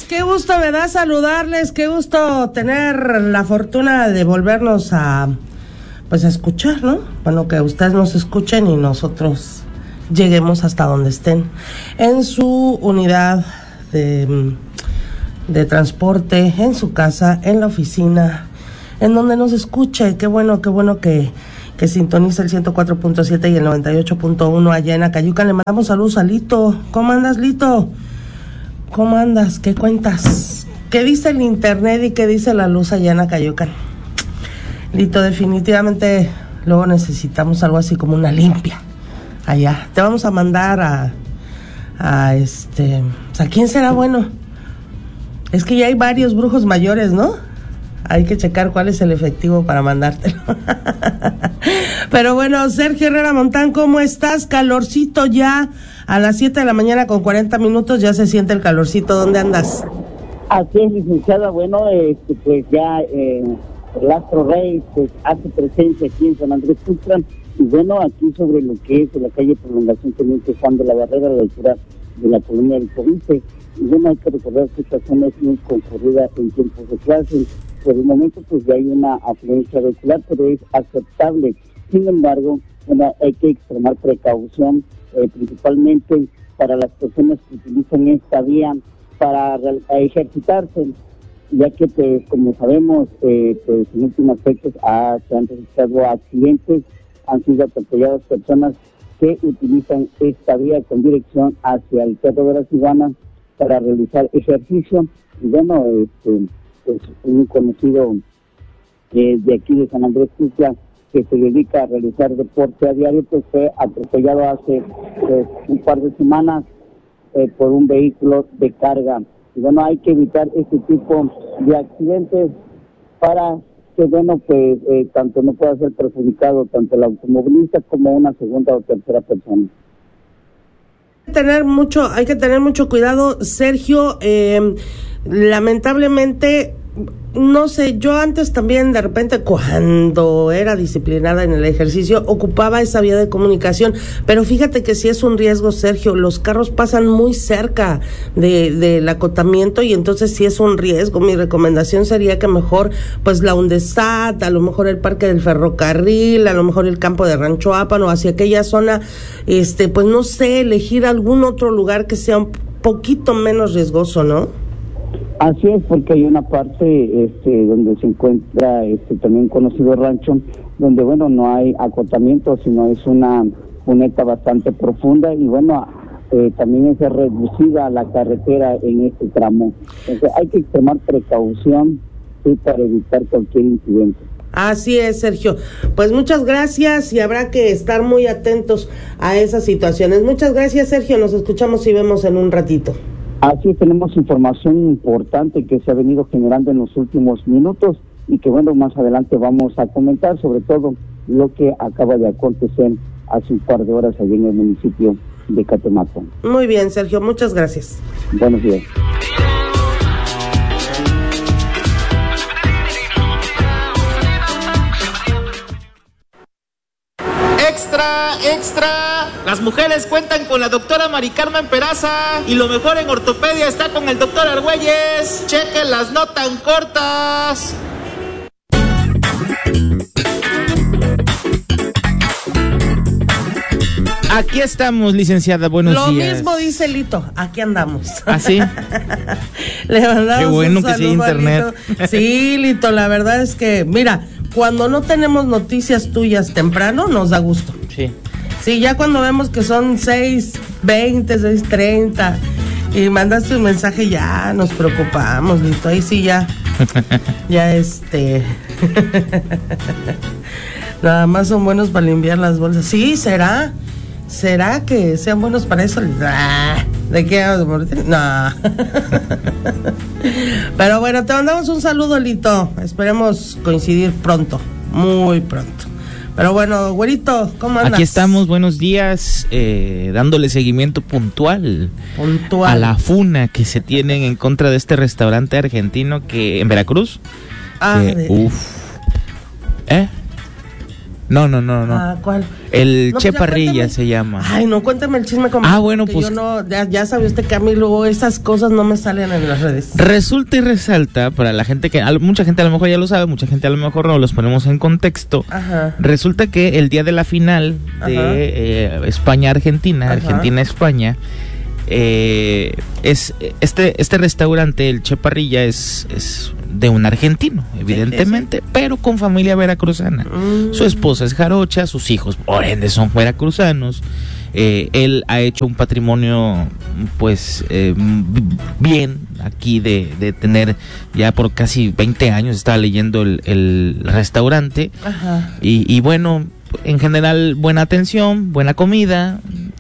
qué gusto me da saludarles, qué gusto tener la fortuna de volvernos a escuchar, ¿no? Bueno, que ustedes nos escuchen y nosotros lleguemos hasta donde estén, en su unidad de transporte, en su casa, en la oficina, en donde nos escuche. Qué bueno que sintoniza el 104.7 y el 98.1 allá en Acayucan. Le mandamos saludos a Lito. ¿Cómo andas, Lito? ¿Cómo andas? ¿Qué cuentas? ¿Qué dice el internet y qué dice la luz allá en Acayucan? Lito, definitivamente luego necesitamos algo así como una limpia allá. Te vamos a mandar a ¿quién será bueno? Es que ya hay varios brujos mayores, ¿no? Hay que checar cuál es el efectivo para mandártelo. Pero bueno, Sergio Herrera Montán, ¿cómo estás? Calorcito ya a las 7 de la mañana con 40 minutos, ya se siente el calorcito. ¿Dónde andas? Así es, licenciada. Bueno, pues ya el Astro Rey pues hace presencia aquí en San Andrés Tuxtlan, y bueno, aquí sobre lo que es la calle Prolongación Teniente Juan de la Barrera, a la altura de la colonia del Covite. Y bueno, hay que recordar que esta zona es muy concurrida en tiempos de clase. Por el momento pues ya hay una afluencia vehicular, pero es aceptable. Sin embargo, bueno, hay que extremar precaución, principalmente para las personas que utilizan esta vía para ejercitarse, ya que pues como sabemos, pues en últimas fechas se han registrado accidentes, han sido atropelladas personas que utilizan esta vía con dirección hacia el Cerro de las Iguanas para realizar ejercicio. Y bueno, pues un conocido de aquí de San Andrés Tuxtlan, que se dedica a realizar deporte a diario, pues fue atropellado hace un par de semanas por un vehículo de carga. Y bueno, hay que evitar este tipo de accidentes para que, bueno, pues tanto no pueda ser perjudicado tanto el automovilista como una segunda o tercera persona. Hay que tener mucho cuidado, Sergio. Lamentablemente, no sé, yo antes también de repente cuando era disciplinada en el ejercicio ocupaba esa vía de comunicación, pero fíjate que sí es un riesgo, Sergio, los carros pasan muy cerca del acotamiento y entonces sí es un riesgo. Mi recomendación sería que mejor pues la UNDESAT, a lo mejor el Parque del Ferrocarril, a lo mejor el campo de Rancho Ápano, hacia aquella zona, pues no sé, elegir algún otro lugar que sea un poquito menos riesgoso, ¿no? Así es, porque hay una parte donde se encuentra también conocido rancho, donde bueno, no hay acotamiento, sino es una cuneta bastante profunda y bueno, también es reducida la carretera en este tramo. Entonces hay que extremar precaución para evitar cualquier incidente. Así es, Sergio. Pues muchas gracias y habrá que estar muy atentos a esas situaciones. Muchas gracias, Sergio. Nos escuchamos y vemos en un ratito. Así tenemos información importante que se ha venido generando en los últimos minutos y que bueno, más adelante vamos a comentar, sobre todo lo que acaba de acontecer hace un par de horas allí en el municipio de Catemaco. Muy bien, Sergio, muchas gracias. Buenos días. ¡Extra! Las mujeres cuentan con la doctora Mari Carmen Peraza y lo mejor en ortopedia está con el doctor Argüelles. ¡Chequen no tan cortas! Aquí estamos, licenciada, buenos días. Lo mismo dice Lito, aquí andamos. ¿Ah, sí? Le mandamos qué bueno un que sea internet. Lito. Sí, Lito, la verdad es que, mira, cuando no tenemos noticias tuyas temprano, nos da gusto. Sí. Sí, ya cuando vemos que son 6:20, 6:30 y mandaste un mensaje, ya nos preocupamos, Lito. Ahí sí ya nada más son buenos para limpiar las bolsas. Sí, ¿será que sean buenos para eso? ¿De qué? No. Pero bueno, te mandamos un saludo, Lito. Esperemos coincidir pronto, muy pronto. Pero bueno, güerito, ¿cómo andas? Aquí estamos, buenos días, dándole seguimiento puntual a la funa que se tienen en contra de este restaurante argentino que en Veracruz. No. ¿Cuál? El No, Che pues ya Parrilla cuéntame. se llama. Ay, no, cuéntame el chisme completo. Bueno, pues. Yo no, ya sabe usted que a mí luego esas cosas no me salen en las redes. Resulta y resalta, para la gente mucha gente a lo mejor ya lo sabe, mucha gente a lo mejor no, los ponemos en contexto. Ajá. Resulta que el día de la final de España-Argentina, Argentina-España, es este restaurante, el Che Parrilla, es de un argentino, evidentemente, sí. pero con familia veracruzana. Su esposa es jarocha, sus hijos, por ende, son veracruzanos. Él ha hecho un patrimonio, pues, bien aquí de tener ya por casi 20 años, estaba leyendo el restaurante. Ajá. Y bueno, en general, buena atención, buena comida,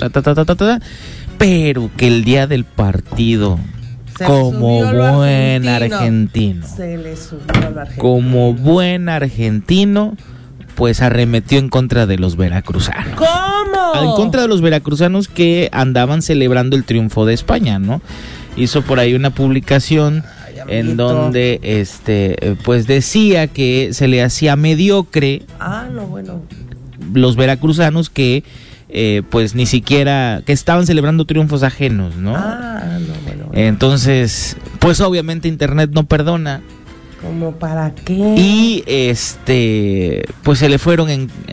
pero que el día del partido, como buen argentino, se le subió lo argentino. Como buen argentino, pues arremetió en contra de los veracruzanos. ¿Cómo? En contra de los veracruzanos que andaban celebrando el triunfo de España, ¿no? Hizo por ahí una publicación en donde pues decía que se le hacía mediocre los veracruzanos que pues ni siquiera que estaban celebrando triunfos ajenos, ¿no? Bueno. Entonces, pues obviamente internet no perdona. ¿Cómo para qué? Y pues se le fueron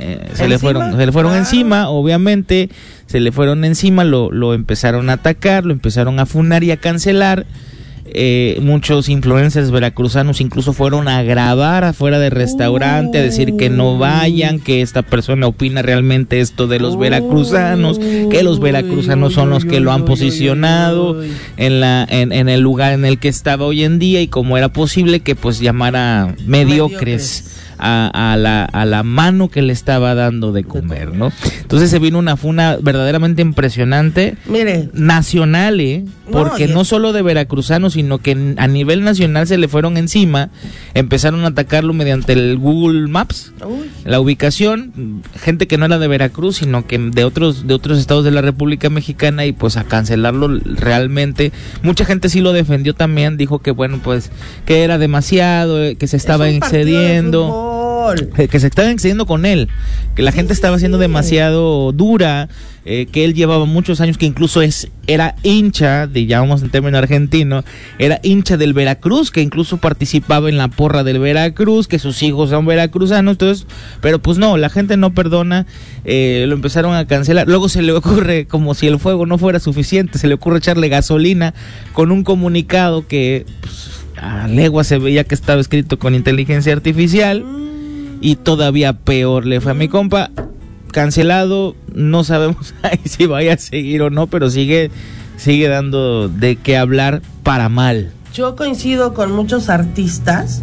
encima, obviamente, se le fueron encima, lo empezaron a atacar, lo empezaron a funar y a cancelar. Muchos influencers veracruzanos incluso fueron a grabar afuera del restaurante, a decir que no vayan, que esta persona opina realmente esto de los veracruzanos, que los veracruzanos son los que lo han posicionado en el lugar en el que estaba hoy en día, y cómo era posible que pues llamara mediocres a la mano que le estaba dando de comer, ¿no? Entonces se vino una funa verdaderamente impresionante. Mire, nacional, porque no solo de veracruzanos, sino que a nivel nacional se le fueron encima, empezaron a atacarlo mediante el Google Maps, la ubicación, gente que no era de Veracruz, sino que de otros estados de la República Mexicana, y pues a cancelarlo realmente. Mucha gente sí lo defendió también, dijo que bueno, pues que era demasiado, que se estaba excediendo. Que se estaba excediendo con él, que la gente estaba siendo demasiado dura, que él llevaba muchos años, que incluso era hincha, digamos en término argentino, era hincha del Veracruz, que incluso participaba en la porra del Veracruz, que sus hijos son veracruzanos, entonces, pero pues no, la gente no perdona, lo empezaron a cancelar. Luego se le ocurre, como si el fuego no fuera suficiente, se le ocurre echarle gasolina con un comunicado que pues, a legua se veía que estaba escrito con inteligencia artificial. Y todavía peor le fue a mi compa, cancelado, no sabemos si vaya a seguir o no, pero sigue dando de qué hablar para mal. Yo coincido con muchos artistas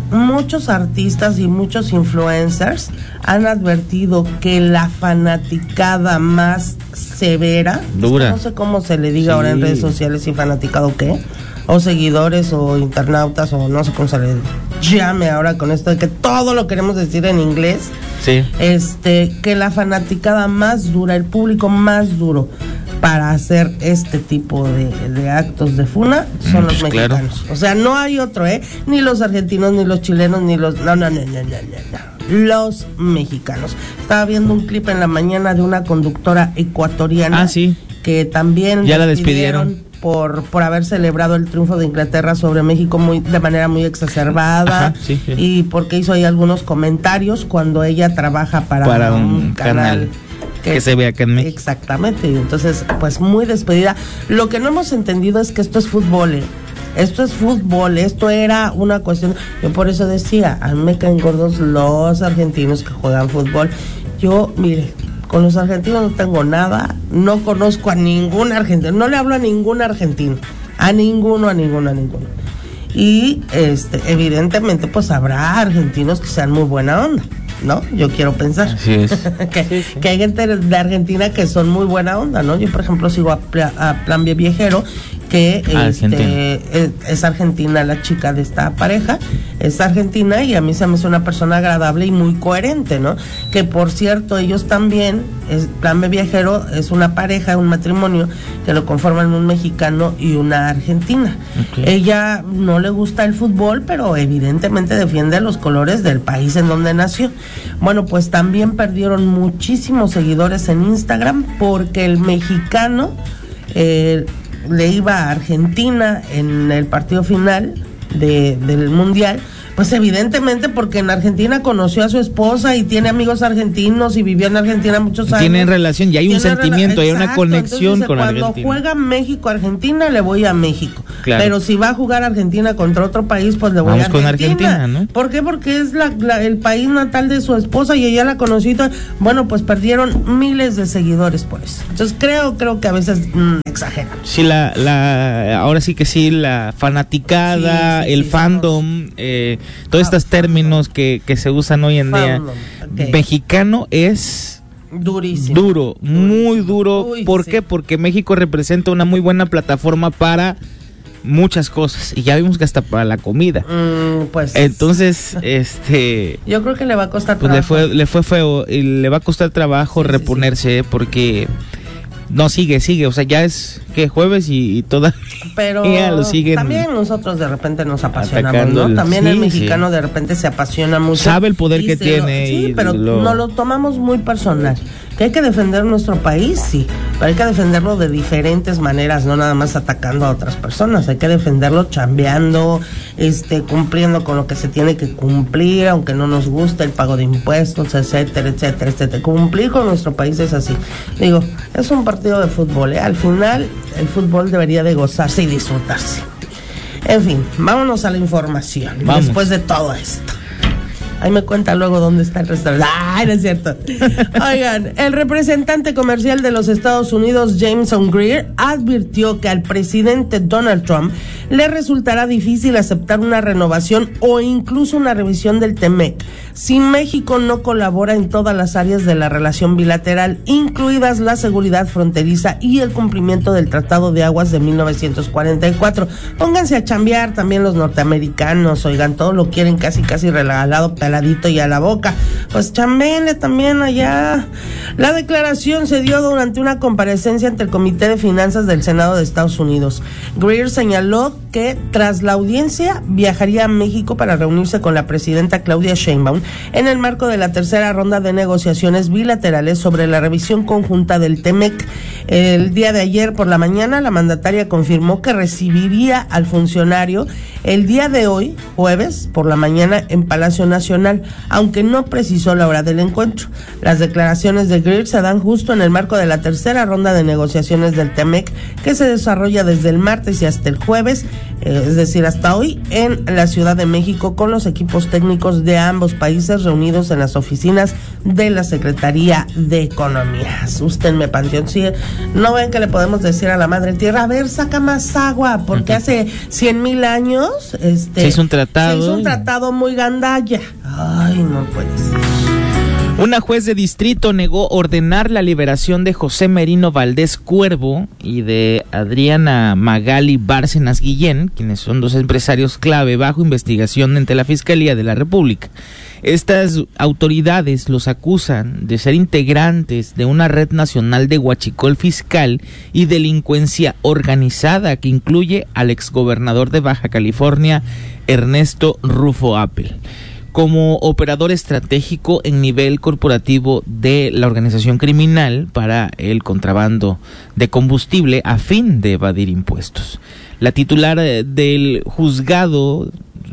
y muchos influencers han advertido que la fanaticada más severa, dura, no sé cómo se le diga ahora en redes sociales, si fanaticado qué, o seguidores o internautas, o no sé cómo se le llame ahora con esto de que todo lo queremos decir en inglés. Sí. Que la fanaticada más dura, el público más duro para hacer este tipo de actos de funa son los mexicanos. Claro. O sea, no hay otro, ni los argentinos, ni los chilenos, ni los... No. Los mexicanos. Estaba viendo un clip en la mañana de una conductora ecuatoriana. Que también ya la despidieron por haber celebrado el triunfo de Inglaterra sobre México de manera muy exacerbada. Y porque hizo ahí algunos comentarios cuando ella trabaja para un canal que se ve acá en México. Exactamente, y entonces pues muy despedida. Lo que no hemos entendido es que esto es fútbol, esto era una cuestión. Yo por eso decía, a mí me caen gordos los argentinos que juegan fútbol. Yo, mire, con los argentinos no tengo nada, no conozco a ningún argentino, no le hablo a ningún argentino, a ninguno. Y evidentemente pues habrá argentinos que sean muy buena onda, ¿no? Yo quiero pensar. Así es. que hay gente de Argentina que son muy buena onda, ¿no? Yo por ejemplo sigo a Plan Viajero, que es argentina la chica de esta pareja, es argentina y a mí se me hace una persona agradable y muy coherente, ¿no? Que por cierto, ellos también, Plan B Viajero es una pareja, un matrimonio que lo conforman un mexicano y una argentina. Okay. Ella no le gusta el fútbol, pero evidentemente defiende los colores del país en donde nació. Bueno, pues también perdieron muchísimos seguidores en Instagram porque el mexicano le iba a Argentina en el partido final del Mundial, pues evidentemente porque en Argentina conoció a su esposa y tiene amigos argentinos y vivió en Argentina muchos años. Tienen relación y hay un sentimiento, hay una conexión con Argentina. Cuando juega México-Argentina le voy a México, claro. Pero si va a jugar Argentina contra otro país, pues le voy a Argentina. Con Argentina, ¿no? ¿Por qué? Porque es el país natal de su esposa y ella la conoció. Bueno, pues perdieron miles de seguidores por eso. Entonces creo que a veces exageran. Sí, ahora sí que sí, la fanaticada, el fandom, todos estos términos que se usan hoy en día. Okay. Mexicano es durísimo. Duro, muy duro. Uy, ¿por qué? Porque México representa una muy buena plataforma para muchas cosas y ya vimos que hasta para la comida. Pues entonces, yo creo que le va a costar trabajo. Le fue feo y le va a costar trabajo reponerse porque no sigue, o sea, ya es que jueves y todavía lo siguen. También nosotros de repente nos apasionamos, ¿no? También el mexicano de repente se apasiona mucho. Sabe el poder que tiene. Pero no lo tomamos muy personal. Que hay que defender nuestro país, sí, pero hay que defenderlo de diferentes maneras, no nada más atacando a otras personas. Hay que defenderlo chambeando, cumpliendo con lo que se tiene que cumplir, aunque no nos guste el pago de impuestos, etcétera. Cumplir con nuestro país es así. Digo, es un partido de fútbol, ¿eh? Al final, el fútbol debería de gozarse y disfrutarse. En fin, vámonos a la información. Después de todo esto. Ahí me cuenta luego dónde está el restaurante. ¡Ay, no es cierto! Oigan, el representante comercial de los Estados Unidos, Jameson Greer, advirtió que al presidente Donald Trump le resultará difícil aceptar una renovación o incluso una revisión del TEMEC si México no colabora en todas las áreas de la relación bilateral, incluidas la seguridad fronteriza y el cumplimiento del Tratado de Aguas de 1944. Pónganse a chambear también los norteamericanos, oigan, todo lo quieren casi regalado, peladito y a la boca. Pues chambéenle también allá. La declaración se dio durante una comparecencia ante el Comité de Finanzas del Senado de Estados Unidos. Greer señaló que tras la audiencia viajaría a México para reunirse con la presidenta Claudia Sheinbaum en el marco de la tercera ronda de negociaciones bilaterales sobre la revisión conjunta del TEMEC. El día de ayer por la mañana, la mandataria confirmó que recibiría al funcionario el día de hoy, jueves, por la mañana en Palacio Nacional, aunque no precisó la hora del encuentro. Las declaraciones de Greer se dan justo en el marco de la tercera ronda de negociaciones del TEMEC, que se desarrolla desde el martes y hasta el jueves, es decir, hasta hoy, en la Ciudad de México, con los equipos técnicos de ambos países reunidos en las oficinas de la Secretaría de Economía. Asústenme, Panteón, sí, no ven que le podemos decir a la Madre Tierra, a ver, saca más agua, porque hace 100,000 años se hizo un tratado muy gandalla. Ay, no puede ser. Una juez de distrito negó ordenar la liberación de José Merino Valdés Cuervo y de Adriana Magali Bárcenas Guillén, quienes son dos empresarios clave bajo investigación ante la Fiscalía de la República. Estas autoridades los acusan de ser integrantes de una red nacional de huachicol fiscal y delincuencia organizada que incluye al exgobernador de Baja California, Ernesto Rufo Appel, como operador estratégico en nivel corporativo de la organización criminal para el contrabando de combustible a fin de evadir impuestos. La titular del juzgado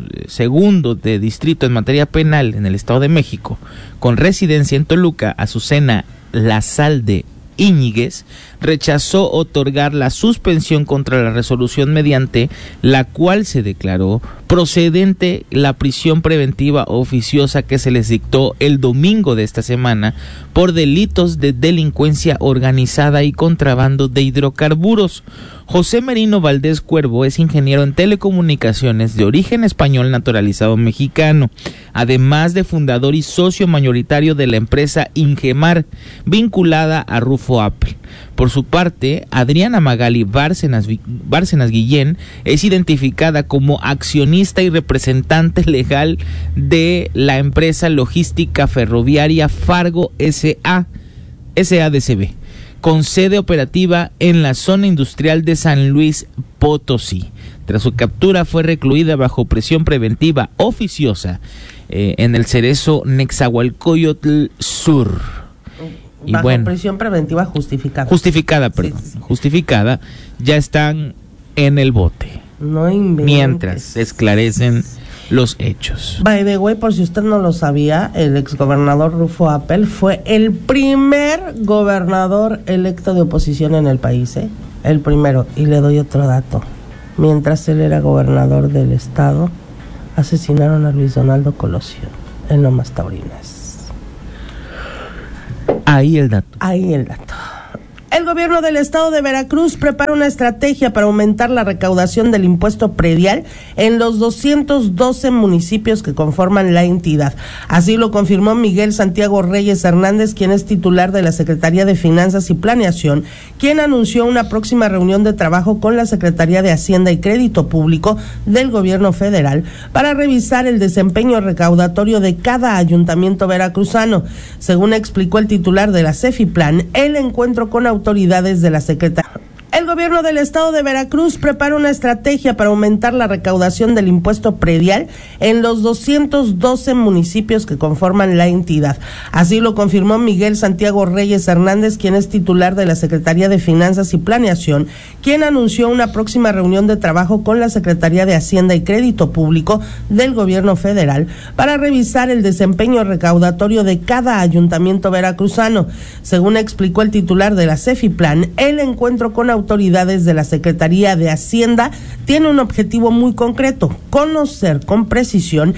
segundo de distrito en materia penal en el Estado de México, con residencia en Toluca, Azucena Lazalde Íñiguez, rechazó otorgar la suspensión contra la resolución mediante la cual se declaró procedente la prisión preventiva oficiosa que se les dictó el domingo de esta semana por delitos de delincuencia organizada y contrabando de hidrocarburos. José Merino Valdés Cuervo es ingeniero en telecomunicaciones de origen español naturalizado mexicano, además de fundador y socio mayoritario de la empresa Ingemar, vinculada a Rufo Apple. Por su parte, Adriana Magali Bárcenas Guillén es identificada como accionista y representante legal de la empresa logística ferroviaria Fargo SADCB, con sede operativa en la zona industrial de San Luis Potosí. Tras su captura fue recluida bajo prisión preventiva oficiosa en el Cerezo Nezahualcóyotl Sur. Y bajo prisión preventiva justificada. Justificada, ya están en el bote. No inventes. Mientras se esclarecen los hechos. By the way, por si usted no lo sabía, el exgobernador Rufo Apple fue el primer gobernador electo de oposición en el país, el primero. Y le doy otro dato. Mientras él era gobernador del estado, asesinaron a Luis Donaldo Colosio en Lomas Taurinas. Ahí el dato. El gobierno del estado de Veracruz prepara una estrategia para aumentar la recaudación del impuesto predial en los 212 municipios que conforman la entidad. Así lo confirmó Miguel Santiago Reyes Hernández, quien es titular de la Secretaría de Finanzas y Planeación, quien anunció una próxima reunión de trabajo con la Secretaría de Hacienda y Crédito Público del gobierno federal para revisar el desempeño recaudatorio de cada ayuntamiento veracruzano. Según explicó el titular de la CEFIPLAN, el encuentro con autoridades de la Secretaría. El gobierno del estado de Veracruz prepara una estrategia para aumentar la recaudación del impuesto predial en los 212 municipios que conforman la entidad. Así lo confirmó Miguel Santiago Reyes Hernández, quien es titular de la Secretaría de Finanzas y Planeación, quien anunció una próxima reunión de trabajo con la Secretaría de Hacienda y Crédito Público del gobierno federal para revisar el desempeño recaudatorio de cada ayuntamiento veracruzano. Según explicó el titular de la CEFIPLAN, el encuentro con autoridades de la Secretaría de Hacienda tiene un objetivo muy concreto: conocer con precisión